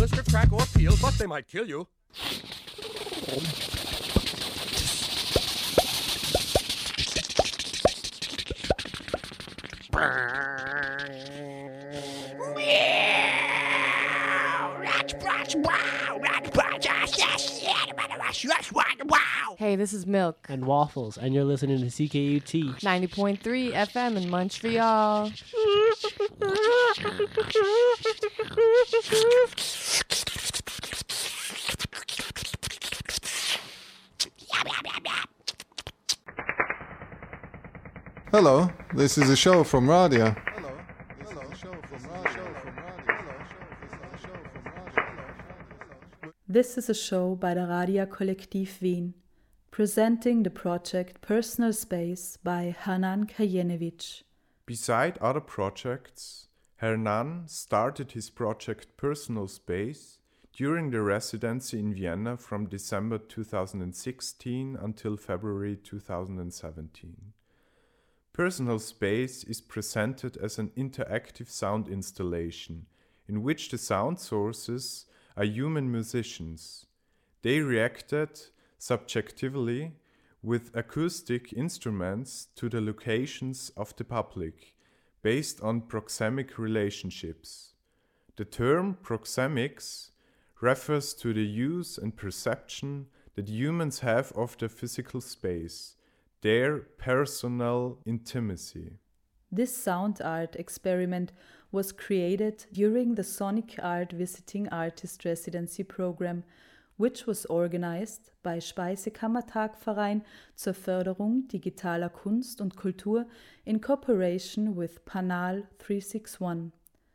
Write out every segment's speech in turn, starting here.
twist or crack or peel, but they might kill you. Hey, this is Milk. And Waffles, and you're listening to CKUT 90.3 FM in Montreal. Hello, this is a show from Radia. This is a show by the Radia Kollektiv Wien, presenting the project Personal Space by Hernan Krajinovic. Beside other projects, Hernan started his project Personal Space during the residency in Vienna from December 2016 until February 2017. Personal Space is presented as an interactive sound installation in which the sound sources are human musicians. They reacted subjectively with acoustic instruments to the locations of the public, based on proxemic relationships. The term proxemics refers to the use and perception that humans have of their physical space, their personal intimacy. This sound art experiment was created during the Sonic Art Visiting Artist Residency Program, which was organized by Speisekammertag-Verein zur Förderung digitaler Kunst und Kultur in cooperation with Panal 361.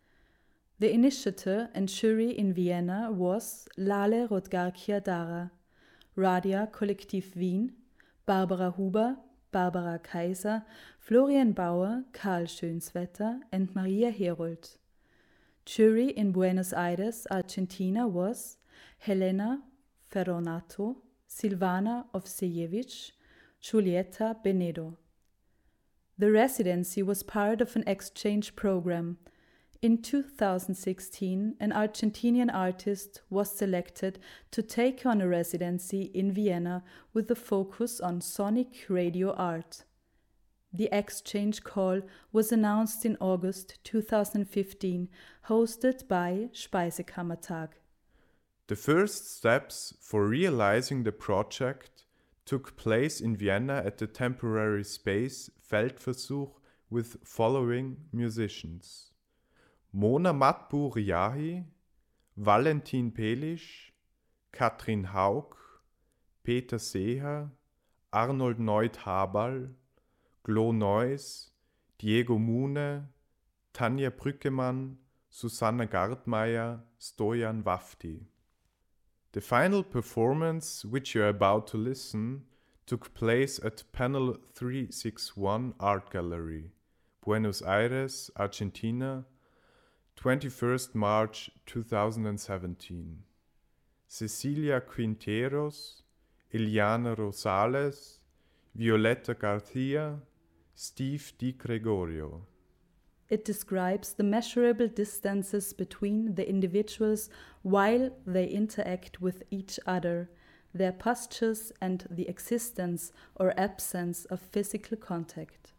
The initiator and jury in Vienna was Lale Rodgarkia-Dara, Radia Kollektiv Wien, Barbara Huber, Barbara Kaiser, Florian Bauer, Karl Schönswetter, and Maria Herold. Jury in Buenos Aires, Argentina was Helena Ferronato, Silvana Ovsejevic, Julieta Benedo. The residency was part of an exchange program. In 2016, an Argentinian artist was selected to take on a residency in Vienna with a focus on sonic radio art. The exchange call was announced in August 2015, hosted by Speisekammertag. The first steps for realizing the project took place in Vienna at the temporary space Feldversuch with following musicians: Mona Matbu-Riahi, Valentin Pelisch, Katrin Haug, Peter Seher, Arnold Neut-Habal, Glo Neuss, Diego Mune, Tanja Brückemann, Susanna Gartmeier, Stojan Wafti. The final performance, which you are about to listen, took place at Panel 361 Art Gallery, Buenos Aires, Argentina, 21st March 2017. Cecilia Quinteros, Eliana Rosales, Violeta Garcia, Steve Di Gregorio. It describes the measurable distances between the individuals while they interact with each other, their postures, and the existence or absence of physical contact.